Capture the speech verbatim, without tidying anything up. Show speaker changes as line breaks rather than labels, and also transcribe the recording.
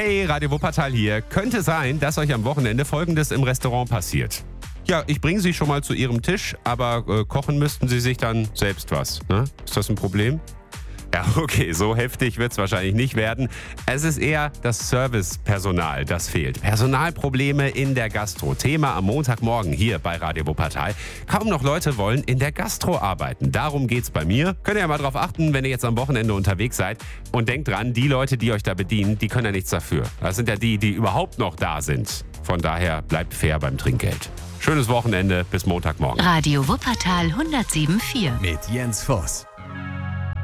Hey, Radio Wuppertal hier. Könnte sein, dass euch am Wochenende Folgendes im Restaurant passiert. Ja, ich bringe Sie schon mal zu Ihrem Tisch, aber äh, kochen müssten Sie sich dann selbst was. Ne? Ist das ein Problem? Ja, okay, so heftig wird's wahrscheinlich nicht werden. Es ist eher das Servicepersonal, das fehlt. Personalprobleme in der Gastro. Thema am Montagmorgen hier bei Radio Wuppertal. Kaum noch Leute wollen in der Gastro arbeiten. Darum geht's bei mir. Könnt ihr ja mal drauf achten, wenn ihr jetzt am Wochenende unterwegs seid. Und denkt dran, die Leute, die euch da bedienen, die können ja nichts dafür. Das sind ja die, die überhaupt noch da sind. Von daher bleibt fair beim Trinkgeld. Schönes Wochenende, bis Montagmorgen.
Radio Wuppertal hundertsieben Komma vier
mit Jens Voss.